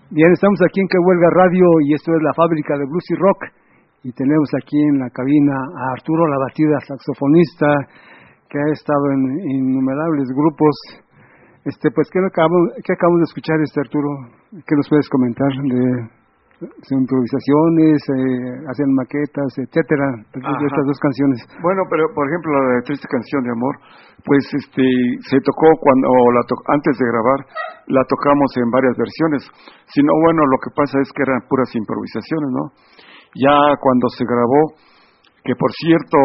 Bien, estamos aquí en Que Huelga Radio y esto es la fábrica de blues y rock y tenemos aquí en la cabina a Arturo Labatida, saxofonista que ha estado en innumerables grupos. Pues ¿qué acabamos de escuchar, Arturo? ¿Qué nos puedes comentar de improvisaciones, hacen maquetas, etcétera, de estas dos canciones? Bueno, pero por ejemplo la Triste Canción de Amor, pues se tocó antes de grabar, la tocamos en varias versiones. Sino bueno, lo que pasa es que eran puras improvisaciones, ¿no? Ya cuando se grabó, que por cierto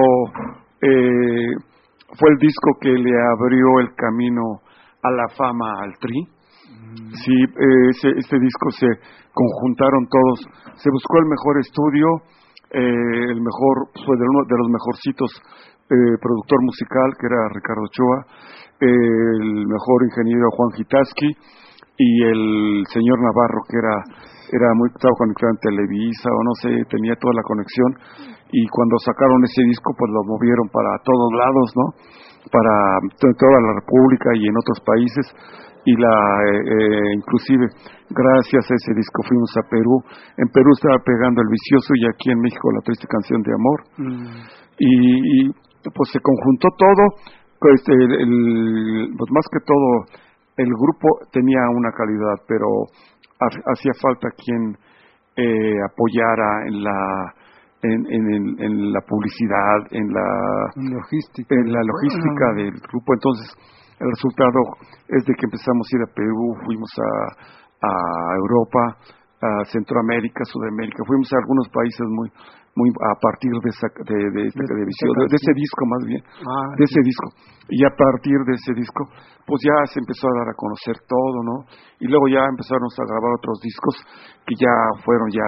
fue el disco que le abrió el camino a la fama al Tri. Sí, este disco se conjuntaron todos, se buscó el mejor estudio, el mejor, fue de uno de los mejorcitos, productor musical, que era Ricardo Ochoa, el mejor ingeniero Juan Gitaski, y el señor Navarro, que estaba conectado en Televisa, o no sé, tenía toda la conexión, y cuando sacaron ese disco, pues lo movieron para todos lados, ¿no? Para toda la República y en otros países, y inclusive gracias a ese disco fuimos a Perú. En Perú estaba pegando El Vicioso y aquí en México La Triste Canción de Amor. Y pues se conjuntó todo, pues más que todo el grupo tenía una calidad, pero hacía falta quien apoyara en la publicidad, en la logística del grupo. Entonces el resultado es de que empezamos a ir a Perú, fuimos a Europa, a Centroamérica, Sudamérica, fuimos a algunos países muy a partir de ese disco, más bien, de ese disco. Y a partir de ese disco, pues ya se empezó a dar a conocer todo, ¿no? Y luego ya empezaron a grabar otros discos que ya fueron, ya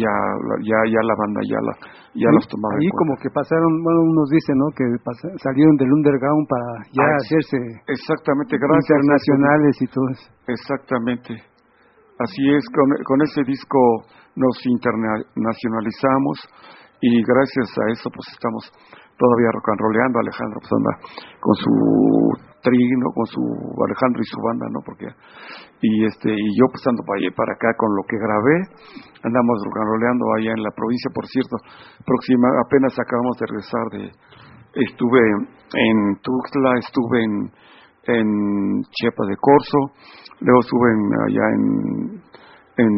la banda ya los tomaba. Ahí como que pasaron, bueno, unos dicen, ¿no? Que salieron del underground para ya hacerse exactamente, gracias, internacionales y todo eso. Exactamente. Así es, con ese disco nos internacionalizamos y gracias a eso pues estamos todavía rock and rolleando. Alejandro pues anda con su trino, con su Alejandro y su banda, ¿no? Y yo pues ando para acá con lo que grabé, andamos rock and rolleando allá en la provincia. Por cierto, apenas acabamos de regresar estuve en Tuxtla, estuve en Chiapas de Corzo, luego estuve allá en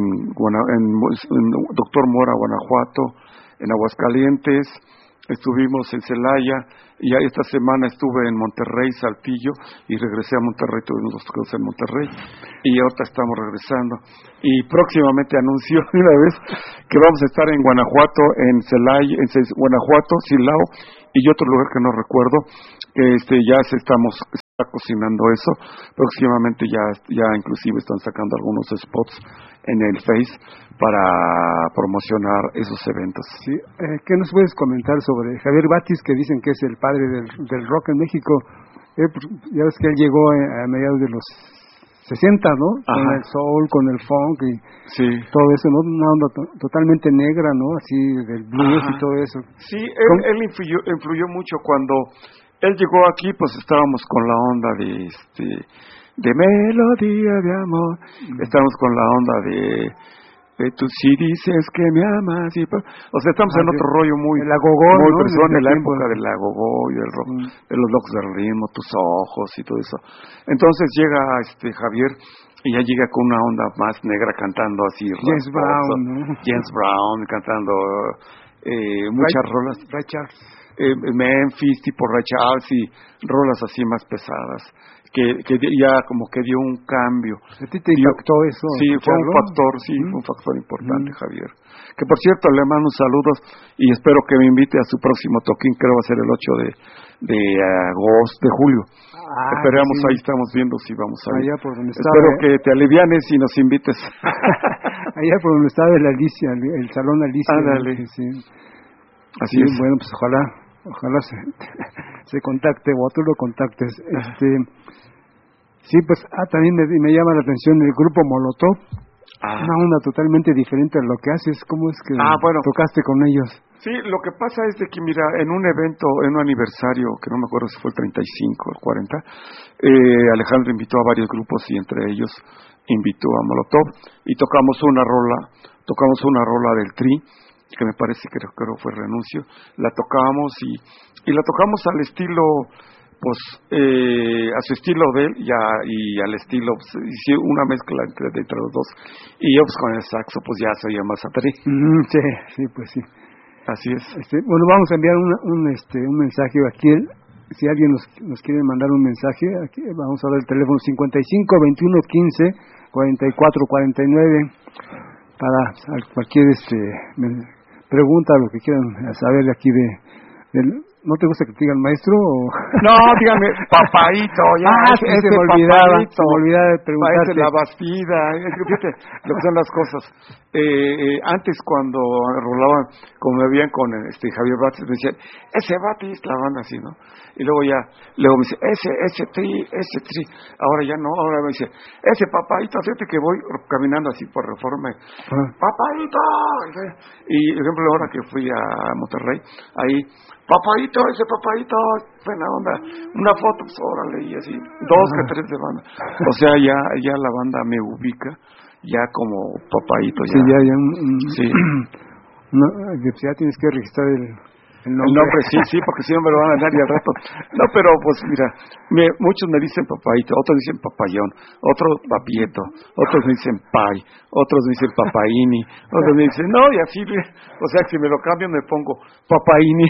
Doctor Mora, Guanajuato, en Aguascalientes, estuvimos en Celaya, y esta semana estuve en Monterrey, Saltillo, y regresé a Monterrey, tuvimos 2 cosas en Monterrey, y ahorita estamos regresando, y próximamente anuncio de una vez que vamos a estar en Guanajuato, en Celaya, Guanajuato, Silao, y otro lugar que no recuerdo, ya está cocinando eso. Próximamente ya inclusive están sacando algunos spots en el Face para promocionar esos eventos. Sí. ¿Qué nos puedes comentar sobre Javier Batis, que dicen que es el padre del rock en México? Ya ves que él llegó a mediados de los 60, ¿no? Ajá. Con el soul, con el funk y sí, todo eso, ¿no? Una onda totalmente negra, ¿no? Así del blues. Ajá. Y todo eso. Sí, él influyó mucho. Cuando él llegó aquí, pues estábamos con la onda de melodía de amor. Estábamos con la onda de tú sí dices que me amas. O sea, estamos en otro rollo muy agogó, muy ¿no? personal, en la época del agogó y del rock, de los locos del ritmo, Tus ojos y todo eso. Entonces llega Javier y ya llega con una onda más negra, cantando así James Brown, ¿no? James Brown cantando muchas rolas, Memphis tipo Ray Charles, y rolas así más pesadas, que ya como que dio un cambio. ¿A ti te impactó eso? Sí, fue un factor importante, Javier. Que por cierto, le mando saludos y espero que me invite a su próximo toquín, creo va a ser el 8 de julio. Esperamos, sí. Ahí estamos viendo si vamos a ir. Allá por donde espero que te alivianes y nos invites. Allá por donde estaba el Salón Alicia. Ándale. Sí. Así sí, es. Bueno, pues ojalá se contacte o tú lo contactes. Sí, pues también me llama la atención el grupo Molotov. una onda totalmente diferente a lo que haces. ¿Cómo es que tocaste con ellos? Sí, lo que pasa es de que, mira, en un evento, en un aniversario, que no me acuerdo si fue el 35 o el 40, Alejandro invitó a varios grupos y entre ellos invitó a Molotov y tocamos una rola del Tri, que me parece que creo fue Renuncio. La tocamos y la tocamos al estilo, pues, a su estilo de él y al estilo, pues, hice una mezcla entre los dos. Y yo, pues, con el saxo, pues, ya soy más a Tri. Sí, pues sí. Así es. Bueno, vamos a enviar un mensaje aquí. Si alguien nos quiere mandar un mensaje, aquí vamos a dar el teléfono 55 21 15 44 49 para cualquier pregunta, lo que quieran saber aquí ¿No te gusta que te digan maestro? No, dígame, papaíto, ya. Se me olvidaba de preguntarte. La Bastida, fíjate lo que son las cosas. Antes cuando rolaban, como me veían con Javier Batis, me decían, ese Batis, la banda así, ¿no? Y luego me dice, ese tri, ahora ya no, ahora me dice, ese papaíto, fíjate que voy caminando así por Reforma, papaíto, y por ejemplo ahora que fui a Monterrey, ahí, papaíto, ese papaíto, buena onda, una foto, pues órale, y así, 2 que 3 de banda, o sea, ya la banda me ubica, ya como papaíto, ya. Sí, ya tienes que registrar el nombre, sí, porque si no me lo van a dar y al rato. No, pero pues mira, muchos me dicen papaíto, otros dicen papayón, otros papieto, otros me dicen pay, otros me dicen papaini, otros me dicen, no, y así, o sea, si me lo cambian me pongo papaini.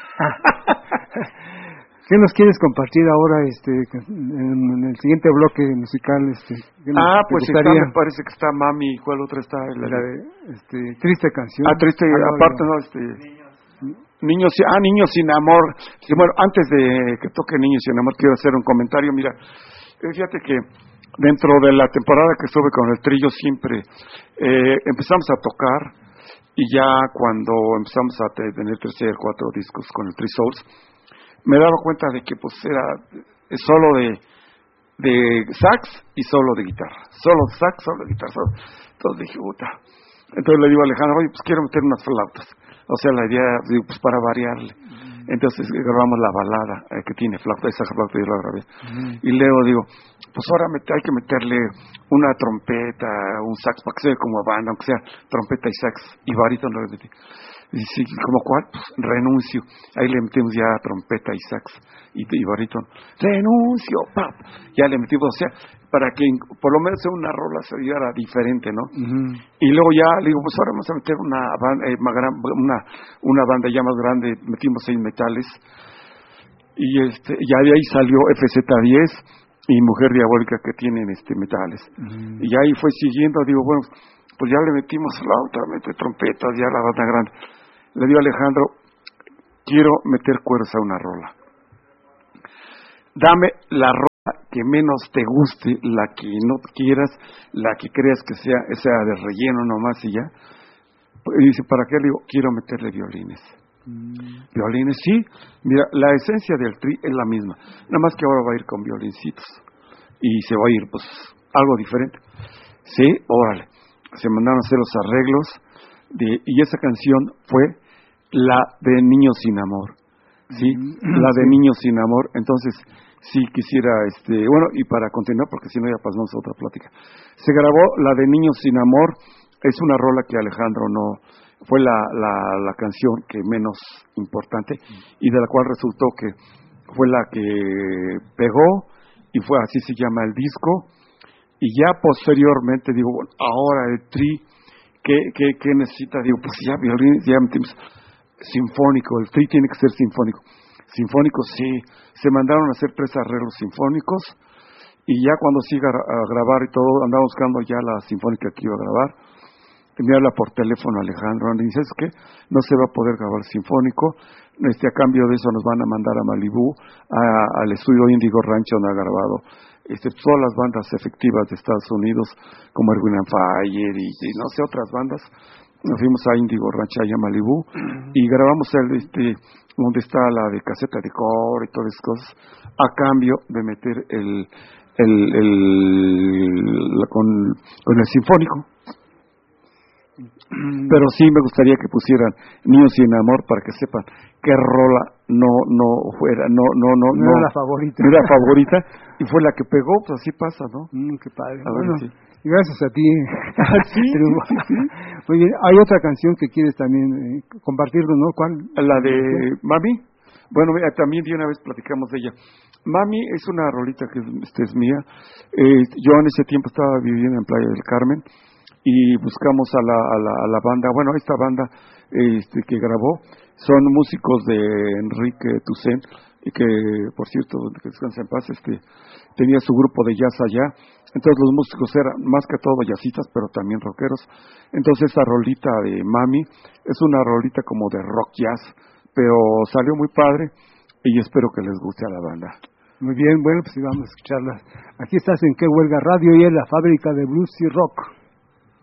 ¿Qué nos quieres compartir ahora en el siguiente bloque musical? Pues me parece que está Mami, ¿cuál otra está? La de Triste Canción. Triste, aparte no, Niños sin amor. Y bueno, antes de que toque Niños sin amor, quiero hacer un comentario. Mira, fíjate que dentro de la temporada que estuve con el trillo siempre empezamos a tocar y ya cuando empezamos a tener 3 o 4 discos con el Three Souls, me daba cuenta de que pues era solo de sax y solo de guitarra. Solo sax, solo de guitarra. Entonces dije, puta. Entonces le digo a Alejandro, oye, pues quiero meter unas flautas. O sea, la idea, digo, pues para variarle. Entonces grabamos la balada que tiene flauta, esa flauta yo la grabé. Y luego digo, pues ahora hay que meterle una trompeta, un sax, para que se vea como banda, aunque sea trompeta y sax, y barítono le metí. Y sí, ¿como cuál? Pues Renuncio. Ahí le metimos ya trompeta y sax y barítono. Renuncio, pap. Ya le metimos, o sea, para que por lo menos una rola se viera diferente, ¿no? Y luego ya le digo, pues ahora vamos a meter una banda ya más grande, metimos 6 metales. Y ya de ahí salió FZ10 y Mujer Diabólica, que tienen metales. Y ahí fue siguiendo, digo, bueno, pues ya le metimos flauta, mete trompetas, ya la banda grande. Le digo a Alejandro, quiero meter cuerdas a una rola. Dame la rola que menos te guste, la que no quieras, la que creas que sea de relleno nomás y ya. Y dice, ¿para qué? Le digo, quiero meterle violines. Violines, sí. Mira, la esencia del tri es la misma, nada más que ahora va a ir con violincitos y se va a ir pues algo diferente. Sí, órale. Se mandaron a hacer los arreglos y esa canción fue la de Niños sin Amor. Sí, la de Niños sin Amor. Entonces, sí quisiera, bueno, y para continuar, porque si no ya pasamos a otra plática. Se grabó la de Niños sin Amor, es una rola que Alejandro no, fue la canción que menos importante y de la cual resultó que fue la que pegó y fue así se llama el disco. Y ya posteriormente digo, bueno, ahora el tri, ¿qué necesita? Digo, pues ya violín, ya metimos sinfónico, el tri tiene que ser sinfónico. Sinfónico, sí, se mandaron a hacer 3 arreglos sinfónicos y ya cuando siga a grabar y todo, andaba buscando ya la sinfónica que iba a grabar. Y me habla por teléfono Alejandro, y dice, ¿es qué? No se va a poder grabar sinfónico, a cambio de eso nos van a mandar a Malibú, al estudio Índigo Rancho donde ha grabado todas las bandas efectivas de Estados Unidos, como Erwin and Fire y no sé, otras bandas. Nos fuimos a Índigo Rancho, allá a Malibú, y grabamos donde está la de caseta de core y todas esas cosas, a cambio de meter con el sinfónico. Pero sí me gustaría que pusieran Niños sin Amor para que sepan qué rola no era la favorita. No era favorita y fue la que pegó, pues así pasa, ¿no? Qué padre. A ver, sí. Y gracias a ti. Sí. Muy bien, hay otra canción que quieres también compartirnos, ¿no? ¿Cuál? La de Mami. Bueno, mira, también de una vez platicamos de ella. Mami es una rolita que es mía. Yo en ese tiempo estaba viviendo en Playa del Carmen y buscamos a la banda. Bueno, esta banda que grabó son músicos de Enrique Toussaint, y que, por cierto, que descansa en paz, tenía su grupo de jazz allá. Entonces los músicos eran más que todo jazzistas, pero también rockeros. Entonces esa rolita de Mami es una rolita como de rock jazz, pero salió muy padre y espero que les guste a la banda. Muy bien, bueno, pues vamos a escucharla. Aquí estás en Qué Huelga Radio y en la Fábrica de Blues y Rock.